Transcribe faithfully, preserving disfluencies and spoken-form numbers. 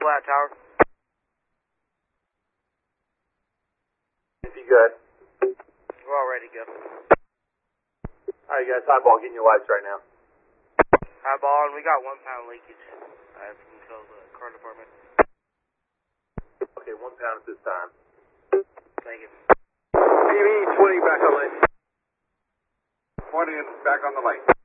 Flat Tower. If you good. We're all ready to go. Alright guys, highball, getting your lights right now. Highball, and we got one pound leakage. I have to tell the car department. Okay, one pound at this time. Thank you. T V twenty back on lane. twenty and back on the lane.